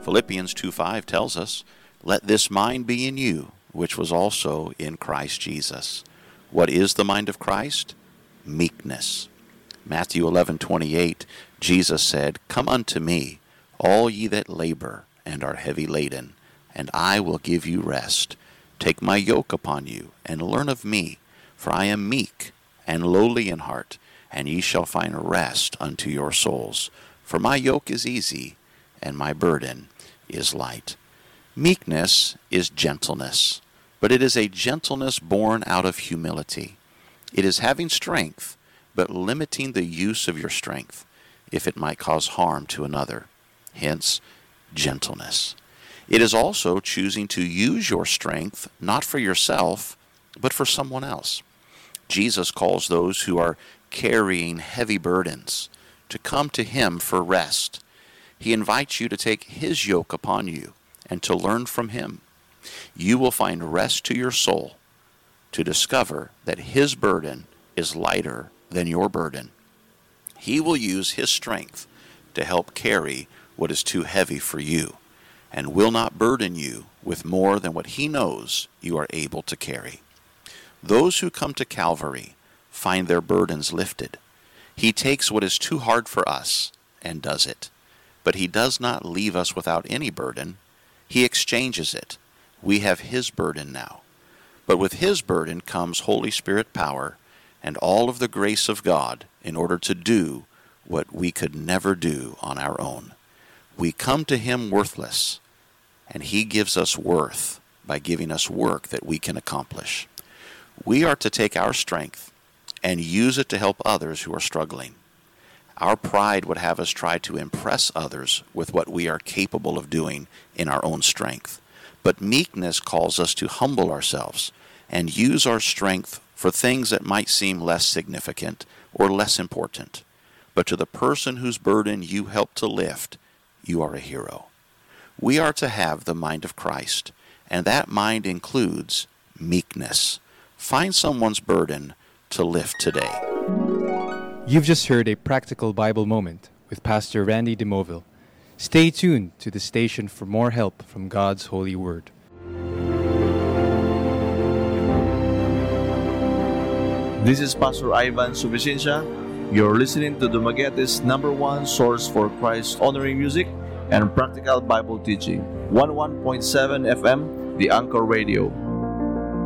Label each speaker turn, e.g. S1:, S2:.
S1: Philippians 2:5 tells us, "Let this mind be in you, which was also in Christ Jesus." What is the mind of Christ? Meekness. Matthew 11:28, Jesus said, "Come unto me, all ye that labor and are heavy laden, and I will give you rest. Take my yoke upon you, and learn of me, for I am meek and lowly in heart, and ye shall find rest unto your souls. For my yoke is easy, and my burden is light." Meekness is gentleness, but it is a gentleness born out of humility. It is having strength, but limiting the use of your strength, if it might cause harm to another. Hence, gentleness. It is also choosing to use your strength not for yourself, but for someone else. Jesus calls those who are carrying heavy burdens to come to Him for rest. He invites you to take His yoke upon you and to learn from Him. You will find rest to your soul to discover that His burden is lighter than your burden. He will use His strength to help carry what is too heavy for you, and will not burden you with more than what He knows you are able to carry. Those who come to Calvary find their burdens lifted. He takes what is too hard for us and does it. But He does not leave us without any burden. He exchanges it. We have His burden now. But with His burden comes Holy Spirit power and all of the grace of God in order to do what we could never do on our own. We come to Him worthless, and He gives us worth by giving us work that we can accomplish. We are to take our strength and use it to help others who are struggling. Our pride would have us try to impress others with what we are capable of doing in our own strength. But meekness calls us to humble ourselves and use our strength for things that might seem less significant or less important. But to the person whose burden you help to lift, you are a hero. We are to have the mind of Christ, and that mind includes meekness. Find someone's burden to lift today.
S2: You've just heard a practical Bible moment with Pastor Randy DeMoville. Stay tuned to the station for more help from God's holy word.
S3: This is Pastor Ivan Suficiencia. You're listening to Dumaguete's #1 source for Christ-honoring music and practical Bible teaching. 11.7 FM, The Anchor Radio.